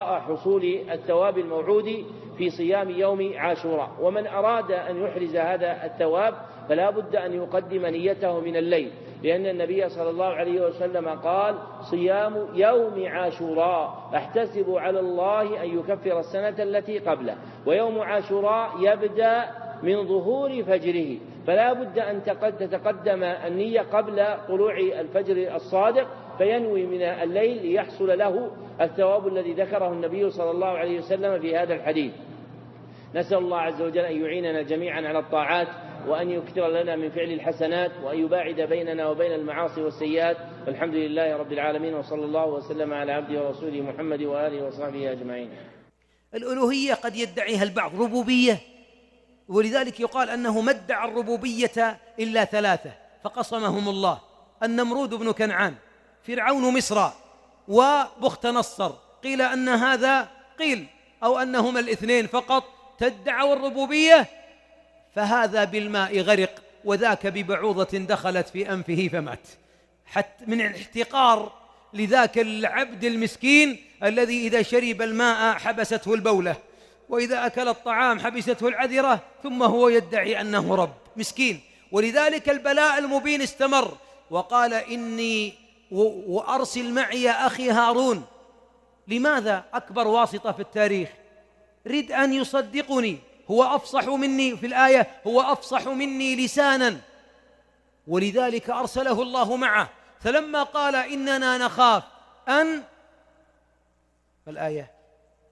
وراء حصول الثواب الموعود في صيام يوم عاشوراء. ومن أراد أن يحرز هذا الثواب فلا بد أن يقدم نيته من الليل، لأن النبي صلى الله عليه وسلم قال: صيام يوم عاشوراء أحتسب على الله أن يكفر السنة التي قبله. ويوم عاشوراء يبدأ من ظهور فجره، فلا بد أن تتقدم النية قبل طلوع الفجر الصادق، فينوي من الليل ليحصل له الثواب الذي ذكره النبي صلى الله عليه وسلم في هذا الحديث. نسأل الله عز وجل أن يعيننا جميعا على الطاعات، وأن يكثر لنا من فعل الحسنات، وأن يباعد بيننا وبين المعاصي والسيئات. والحمد لله رب العالمين، وصلى الله وسلم على عبده ورسوله محمد وآله وصحبه أجمعين. الألوهية قد يدعيها البعض ربوبية، ولذلك يقال أنه ما ادعى الربوبية إلا ثلاثة فقصمهم الله: النمرود بن كنعان، فرعون مصر، وبخت نصر. قيل أن هذا قيل أو أنهما الاثنين فقط تدعوا الربوبية، فهذا بالماء غرق، وذاك ببعوضة دخلت في أنفه فمات، حتى من الاحتقار لذاك العبد المسكين الذي إذا شرب الماء حبسته البولة، وإذا أكل الطعام حبسته العذرة، ثم هو يدعي أنه رب مسكين. ولذلك البلاء المبين استمر، وقال: إني وأرسل معي أخي هارون. لماذا؟ أكبر واسطة في التاريخ، رد أن يصدقني، هو أفصح مني في الآية، هو أفصح مني لسانا، ولذلك أرسله الله معه. فلما قال: إننا نخاف أن الآية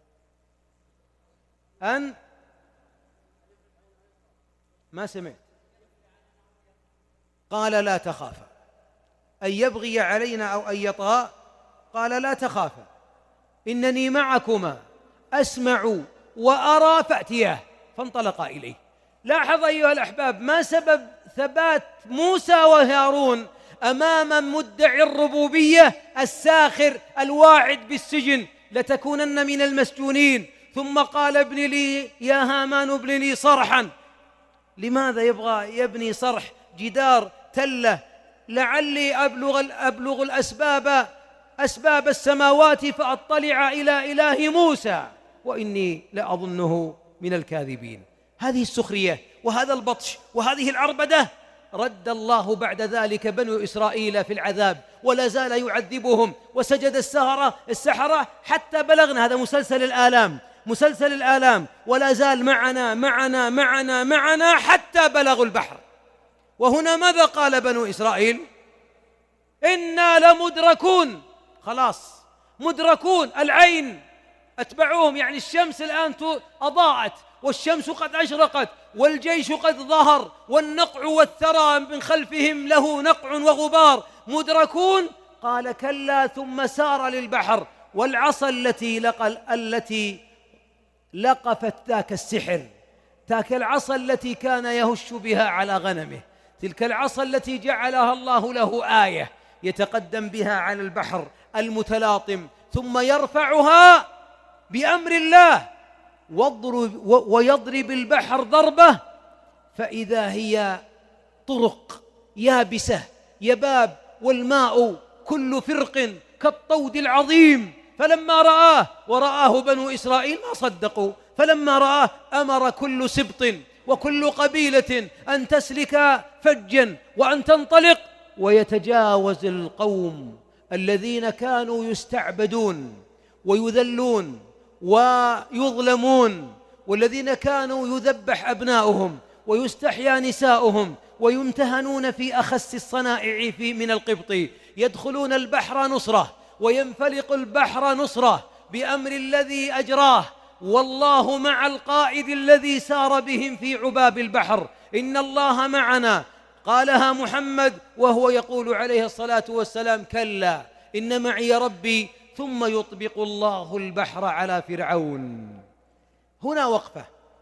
أن ما سمعت، قال: لا تخافا أن يبغي علينا أو أن يطغى، قال: لا تخافا إنني معكما أسمع وأرى، فأتياه. فانطلقا إليه. لاحظ أيها الأحباب ما سبب ثبات موسى وهارون أمام مدعي الربوبية الساخر الواعد بالسجن: لتكونن من المسجونين. ثم قال: ابن لي يا هامان ابن لي صرحا. لماذا يبغى يبني صرح جدار تلة؟ لعلي أبلغ أسباب السماوات فأطلع إلى إله موسى وإني لأظنه من الكاذبين. هذه السخرية وهذا البطش وهذه العربدة رد الله بعد ذلك بنو إسرائيل في العذاب، ولا زال يعذبهم. وسجد السحرة حتى بلغنا، هذا مسلسل الآلام، ولا زال معنا معنا معنا معنا حتى بلغوا البحر. وهنا ماذا قال بنو إسرائيل؟ إنا لمدركون. خلاص مدركون، العين أتبعوهم، يعني الشمس الآن أضاءت، والشمس قد أشرقت، والجيش قد ظهر، والنقع والثرى من خلفهم له نقع وغبار. مدركون. قال: كلا. ثم سار للبحر، والعصا التي لقفت ذاك السحر، تلك العصا التي كان يهش بها على غنمه، تلك العصا التي جعلها الله له آية يتقدم بها على البحر المتلاطم، ثم يرفعها بأمر الله ويضرب البحر ضربة، فإذا هي طرق يابسة يباب، والماء كل فرق كالطود العظيم. فلما رآه بنو إسرائيل ما صدقوا، فلما رآه أمر كل سبط وكل قبيلة أن تسلك فجا وأن تنطلق ويتجاوز القوم الذين كانوا يستعبدون ويذلون ويظلمون، والذين كانوا يذبح أبناؤهم ويستحيا نساؤهم ويمتهنون في أخس الصنائع من القبط، يدخلون البحر نصرة وينفلق البحر نصرة بأمر الذي أجراه، والله مع القائد الذي سار بهم في عباب البحر. إن الله معنا، قالها محمد وهو يقول عليه الصلاة والسلام: كلا إن معي ربي. ثم يطبق الله البحر على فرعون. هنا وقفة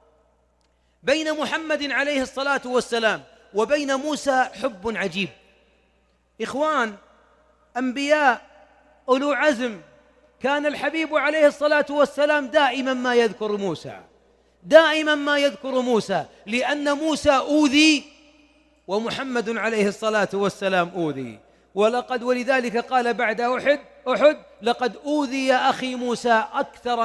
بين محمد عليه الصلاة والسلام وبين موسى حب عجيب. إخوان، أنبياء أولو عزم، كان الحبيب عليه الصلاة والسلام دائما ما يذكر موسى، لأن موسى أوذي ومحمد عليه الصلاة والسلام أوذي. ولذلك قال بعد أحد: لقد أوذي أخي موسى أكثر